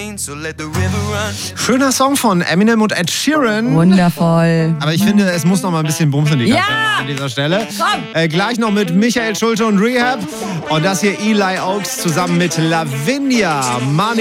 Schöner Song von Eminem und Ed Sheeran. Wundervoll. Aber ich finde, es muss noch mal ein bisschen Bums in die Kasse an dieser Stelle. Gleich noch mit Michael Schulte und Rehab. Und das hier Eli Oaks zusammen mit Lavinia. Money.